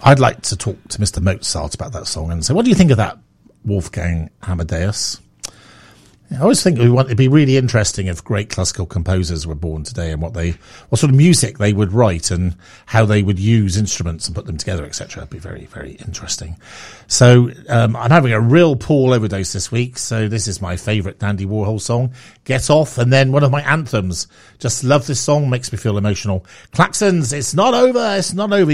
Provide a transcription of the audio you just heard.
I'd like to talk to Mr. Mozart about that song and say, what do you think of that, Wolfgang Amadeus? I always think it'd be really interesting if great classical composers were born today and what sort of music they would write and how they would use instruments and put them together, etc. It'd be very, very interesting. So I'm having a real Paul overdose this week. So this is my favourite Andy Warhol song, Get Off, and then one of my anthems. Just love this song, makes me feel emotional. Klaxons, it's not over, it's not over.